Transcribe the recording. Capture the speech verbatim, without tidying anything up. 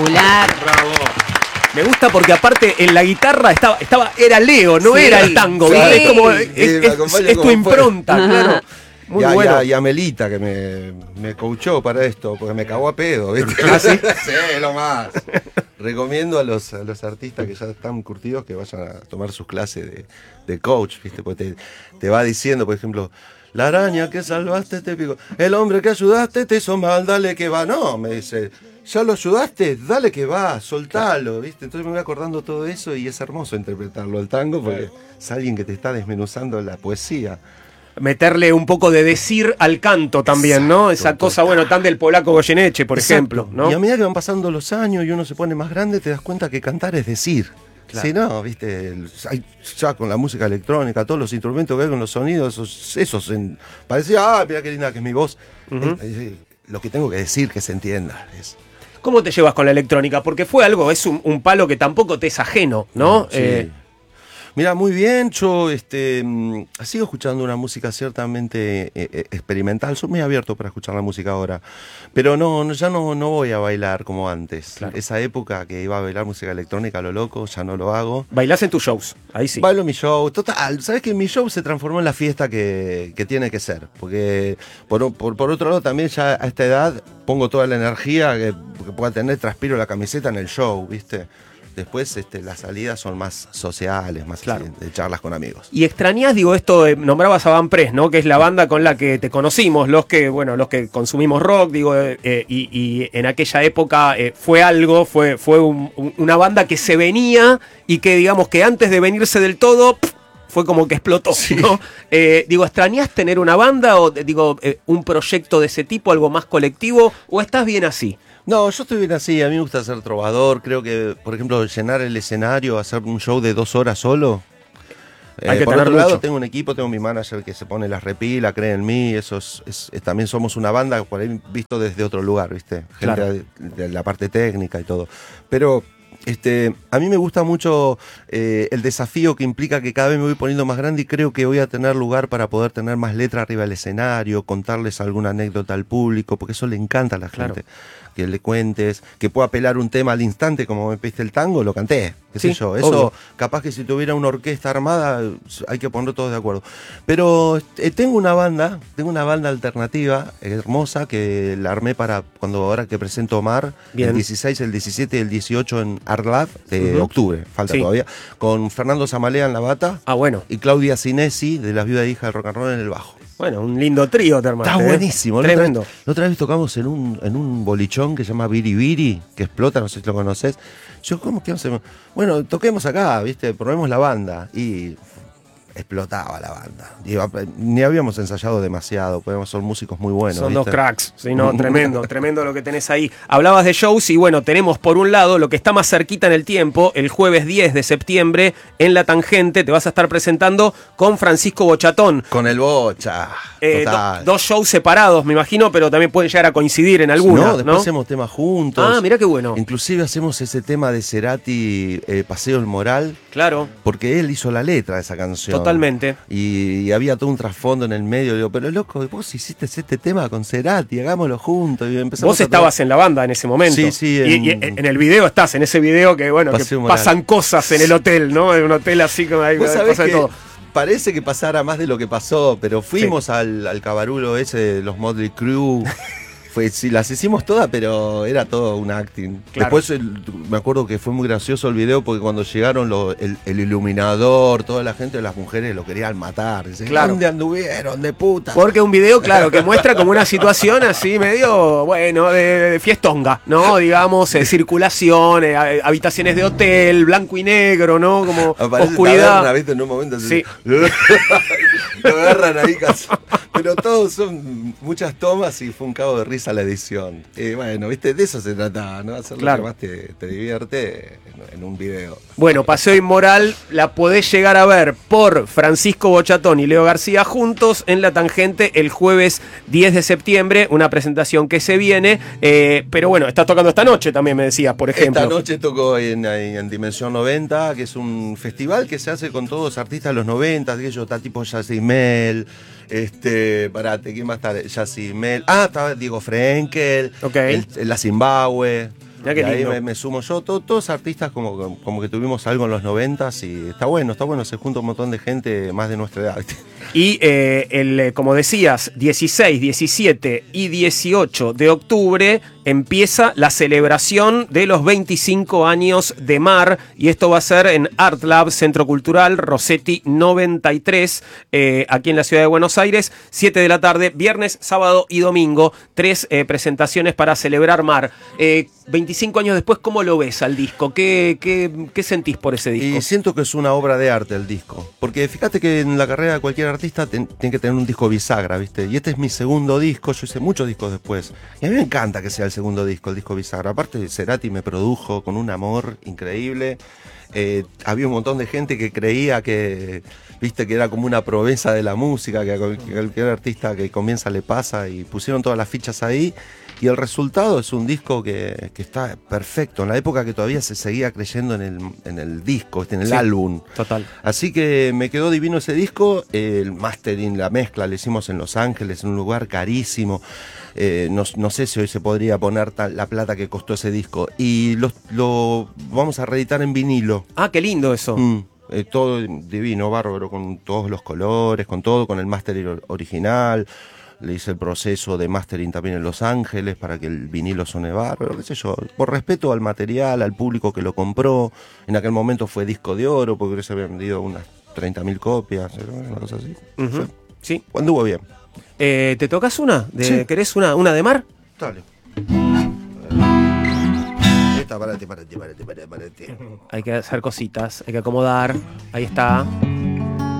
espectacular. Bravo. Me gusta porque aparte en la guitarra estaba, estaba era Leo, no Sí, era el tango. sí. ¿Viste? Es como es, Sí, es- me es- acompaña es tu como impronta, fue. claro. Muy y, a, bueno. y, a, y a Melita, que me, me coachó para esto, porque me cagó a pedo, ¿viste? ¿Ah, sí? Sí, lo más. Recomiendo a los, a los artistas que ya están curtidos que vayan a tomar sus clases de, de coach, ¿viste? Porque te, te va diciendo, por ejemplo, la araña que salvaste te picó, el hombre que ayudaste te hizo mal, dale que va. No, me dice, ya lo ayudaste, dale que va, soltalo, ¿viste? Entonces me voy acordando todo eso y es hermoso interpretarlo el tango porque es alguien que te está desmenuzando la poesía. Meterle un poco de decir al canto también, ¿no? Esa Exacto, cosa, bueno, tan del polaco Goyeneche, por Exacto. ejemplo, ¿no? Y a medida que van pasando los años y uno se pone más grande, te das cuenta que cantar es decir. Claro. Si no, viste, el- hay, ya con la música electrónica, todos los instrumentos que hay con los sonidos, esos, esos en- parecía, ah, mira qué linda que es mi voz. Ujú. Eh, eh, lo que tengo que decir, que se entienda. Es, ¿Cómo te llevas con la electrónica? Porque fue algo, es un, un palo que tampoco te es ajeno, ¿no? Sí. Eh, Mira, muy bien, yo este, mm, sigo escuchando una música ciertamente eh, eh, experimental, soy muy abierto para escuchar la música ahora, pero no, no ya no, no voy a bailar como antes. Claro. Esa época que iba a bailar música electrónica a lo loco, ya no lo hago. bailás en tus shows, ahí sí. Bailo mi show, total, sabes que mi show se transformó en la fiesta que, que tiene que ser, porque por, por, por otro lado también ya a esta edad pongo toda la energía que, que pueda tener, transpiro la camiseta en el show, ¿viste? Después este, las salidas son más sociales, más Claro. así, de charlas con amigos. Y extrañás, digo, esto, eh, nombrabas a Van Press, ¿no? Que es la banda con la que te conocimos, los que, bueno, los que consumimos rock, digo, eh, eh, y, y en aquella época eh, fue algo, fue, fue un- un- una banda que se venía y que, digamos, que antes de venirse del todo, pf, fue como que explotó, ¿no? Eh, digo, ¿extrañás tener una banda o, eh, digo, eh, un proyecto de ese tipo, algo más colectivo, o estás bien así? No, yo estoy bien así, a mí me gusta ser trovador, creo que, por ejemplo, llenar el escenario, hacer un show de dos horas solo. Hay que por tener otro lado, mucho. tengo un equipo, tengo mi manager que se pone las repilas, cree en mí, eso es, es- es- también somos una banda por ahí visto desde otro lugar, ¿viste? Gente Claro. de, de la parte técnica y todo. Pero este, a mí me gusta mucho eh, el desafío que implica que cada vez me voy poniendo más grande y creo que voy a tener lugar para poder tener más letra arriba del escenario, contarles alguna anécdota al público, porque eso le encanta a la Claro. gente. Que le cuentes, que pueda apelar un tema al instante, como me pediste el tango, lo canté, qué sé Sí, yo. Eso, obvio. capaz que si tuviera una orquesta armada, hay que poner todos de acuerdo. Pero eh, tengo una banda, tengo una banda alternativa, hermosa, que la armé para cuando ahora que presento Omar, Bien. el dieciséis, el diecisiete y el dieciocho en Art Lab de Ujú. octubre, falta Sí. todavía, con Fernando Zamalea en la bata Ah, bueno. y Claudia Cinesi, de las viudas e hijas del rock and roll, en el bajo. Bueno, un lindo trío te armaste, Está ¿eh? buenísimo. La otra Tremendo. vez- La otra vez tocamos en un, en un bolichón que se llama Biri Biri, que explota, no sé si lo conoces. Yo, ¿cómo que hacemos? Bueno, toquemos acá, ¿viste? Probemos la banda. Y explotaba la banda. Digo, ni habíamos ensayado demasiado, podemos ser músicos muy buenos. Son ¿viste? dos cracks, sí, no, tremendo, tremendo lo que tenés ahí. Hablabas de shows y bueno, tenemos por un lado lo que está más cerquita en el tiempo, el jueves diez de septiembre en La Tangente, te vas a estar presentando con Francisco Bochatón. Con el bocha. Eh, total. do- dos shows separados, me imagino, pero también pueden llegar a coincidir en alguna, no, ¿no? después hacemos temas juntos. Ah, mirá qué bueno. Inclusive hacemos ese tema de Cerati, eh, Paseo el Moral, Claro, porque él hizo la letra de esa canción. totalmente. Y, y había todo un trasfondo en el medio. Digo, pero loco, vos hiciste este tema con Cerati, hagámoslo juntos. Y empezamos Vos a estabas en la banda en ese momento. Sí, sí, Y, en- y en, en el video estás, en ese video que, bueno, que Paseo Moral. pasan cosas en el hotel, ¿no? En un hotel así como ahí Vos pasa sabés de que todo. parece que pasara más de lo que pasó, pero fuimos al, al cabarulo ese de los Motley Crue. Fue, sí, las hicimos todas, pero era todo un acting. Claro. Después el- me acuerdo que fue muy gracioso el video porque cuando llegaron lo- el, el iluminador, toda la gente, las mujeres lo querían matar. Dicen, Claro. ¿dónde anduvieron? De puta. Porque un video, claro, que muestra como una situación así medio, bueno, de, de fiestonga, ¿no? Digamos, eh, circulación, eh, ha- habitaciones de hotel, blanco y negro, ¿no? Como Aparece oscuridad. Taberna, ¿viste? En un momento así. Sí. Lo agarran ahí casi. Pero todos son muchas tomas y fue un cabo de risa la edición. Y bueno, ¿viste? De eso se trataba, ¿no? Hacer Claro. lo que más te, te divierte en, en un video. Bueno, Paseo Inmoral la podés llegar a ver por Francisco Bochatón y Leo García juntos en La Tangente el jueves diez de septiembre, una presentación que se viene, eh, pero bueno, estás tocando esta noche también, me decías, por ejemplo. Esta noche tocó en, en Dimensión noventa, que es un festival que se hace con todos los artistas de los noventa, que yo, está tipo Yacimel, este, parate, ¿quién va a estar? Yacimel, ah, estaba Diego Frenkel, Ok. el- la Zimbabue. Mirá qué y ahí lindo. me, me sumo yo, todo, todos artistas como, como que tuvimos algo en los noventas y está bueno, está bueno, se junta un montón de gente más de nuestra edad. Y eh, el, como decías, dieciséis, diecisiete y dieciocho de octubre empieza la celebración de los veinticinco años de Mar, y esto va a ser en Art Lab, Centro Cultural Rossetti noventa y tres, eh, aquí en la ciudad de Buenos Aires, siete de la tarde, viernes, sábado y domingo, tres eh, presentaciones para celebrar Mar. Eh, veinticinco años después, ¿cómo lo ves al disco? ¿Qué, qué, qué sentís por ese disco? Y siento que es una obra de arte el disco, porque fíjate que en la carrera de cualquier artista ten, tiene que tener un disco bisagra, ¿viste? Y este es mi segundo disco, yo hice muchos discos después, y a mí me encanta que sea el segundo disco, el disco bisagra. Aparte, Cerati me produjo con un amor increíble. Eh, había un montón de gente que creía que, viste, que era como una promesa de la música, que a cualquier artista que comienza le pasa, y pusieron todas las fichas ahí. Y el resultado es un disco que, que está perfecto, en la época que todavía se seguía creyendo en el, en el disco, en el Sí, álbum. Total. Así que me quedó divino ese disco, el mastering, la mezcla, lo hicimos en Los Ángeles, en un lugar carísimo. Eh, no, no sé si hoy se podría poner tal, la plata que costó ese disco. Y lo, lo vamos a reeditar en vinilo. Ah, qué lindo eso. Mm, eh, todo divino, bárbaro, con todos los colores, con todo, con el mastering original. Le hice el proceso de mastering también en Los Ángeles para que el vinilo suene bárbaro, qué sé yo. Por respeto al material, al público que lo compró. En aquel momento fue disco de oro, porque se habían vendido unas treinta mil copias, una cosa así. Uh-huh. Fue, Sí. anduvo bien. Eh, ¿Te tocas una? De, Sí. ¿Querés una, una de Mar? Dale. Esta, parate, parate, parate, parate, parate. Hay que hacer cositas, hay que acomodar. Ahí está.